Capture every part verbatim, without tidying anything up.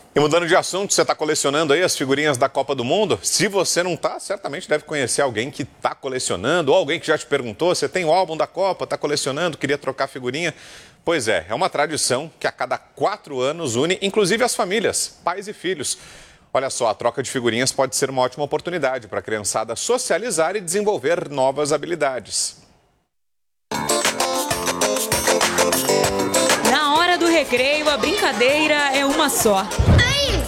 E mudando de assunto, você está colecionando aí as figurinhas da Copa do Mundo? Se você não está, certamente deve conhecer alguém que está colecionando, ou alguém que já te perguntou, você tem o álbum da Copa, está colecionando, queria trocar figurinha? Pois é, é uma tradição que a cada quatro anos une, inclusive as famílias, pais e filhos. Olha só, a troca de figurinhas pode ser uma ótima oportunidade para a criançada socializar e desenvolver novas habilidades. Na hora do recreio, a brincadeira é uma só. Aí,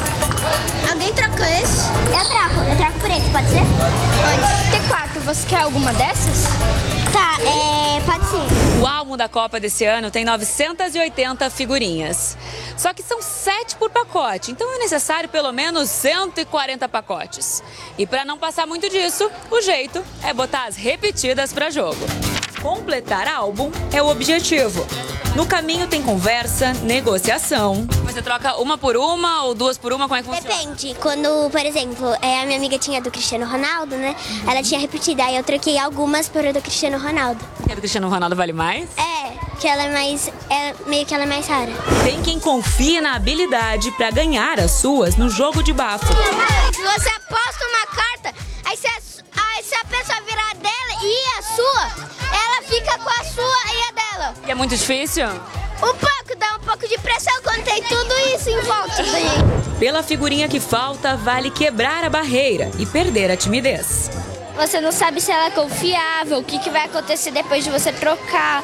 alguém troca esse? Eu troco, eu troco por esse, pode ser? Pode. Tem quatro, você quer alguma dessas? Tá, é, pode ser. O álbum da Copa desse ano tem novecentas e oitenta figurinhas. Só que são sete por pacote, então é necessário pelo menos cento e quarenta pacotes. E para não passar muito disso, o jeito é botar as repetidas para jogo. Completar álbum é o objetivo. No caminho tem conversa, negociação. Você troca uma por uma ou duas por uma? Como é que funciona? Depende. Quando, por exemplo, é, a minha amiga tinha do Cristiano Ronaldo, né? Uhum. Ela tinha repetido, aí eu troquei algumas por a do Cristiano Ronaldo. E a do Cristiano Ronaldo vale mais? É, que ela é mais, é, meio que ela é mais rara. Tem quem confia na habilidade para ganhar as suas no jogo de bafo. Se você aposta uma carta, aí se a, aí se a pessoa virar dela e a sua, ela fica com a sua e a dela. E é muito difícil? Um pouco, dá um pouco de pressão quando tem tudo isso em volta. Pela figurinha que falta, vale quebrar a barreira e perder a timidez. Você não sabe se ela é confiável, o que, que vai acontecer depois de você trocar.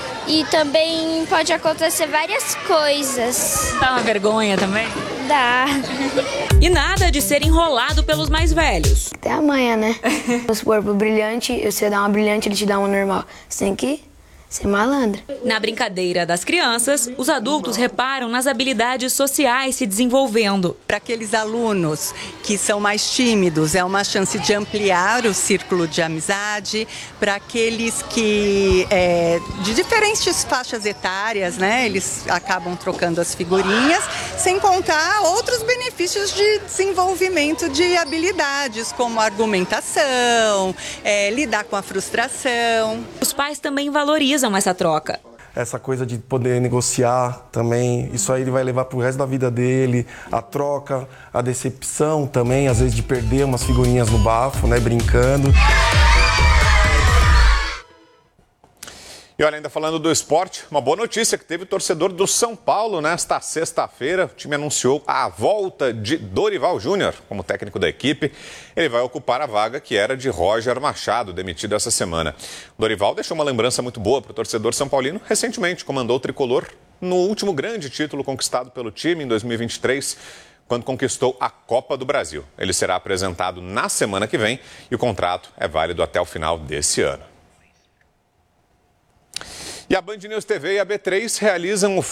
E também pode acontecer várias coisas. Dá uma vergonha também? Dá. E nada de ser enrolado pelos mais velhos. Tem a manha, né? Vamos supor, pro brilhante, você dá uma brilhante, ele te dá uma normal. Você tem que ser malandro. Na brincadeira das crianças, os adultos reparam nas habilidades sociais se desenvolvendo. Para aqueles alunos que são mais tímidos, é uma chance de ampliar o círculo de amizade. Para aqueles que, é, de diferentes faixas etárias, né, eles acabam trocando as figurinhas, sem contar outros benefícios de desenvolvimento de habilidades, como argumentação, é, lidar com a frustração. Os pais também valorizam essa troca. Essa coisa de poder negociar também, isso aí ele vai levar pro resto da vida dele, a troca, a decepção também, às vezes de perder umas figurinhas no bafo, né, brincando. E olha, ainda falando do esporte, uma boa notícia que teve o torcedor do São Paulo nesta sexta-feira. O time anunciou a volta de Dorival Júnior como técnico da equipe. Ele vai ocupar a vaga que era de Roger Machado, demitido essa semana. O Dorival deixou uma lembrança muito boa para o torcedor são paulino. Recentemente comandou o tricolor no último grande título conquistado pelo time em dois mil e vinte e três, quando conquistou a Copa do Brasil. Ele será apresentado na semana que vem e o contrato é válido até o final desse ano. E a Band News T V e a B três realizam o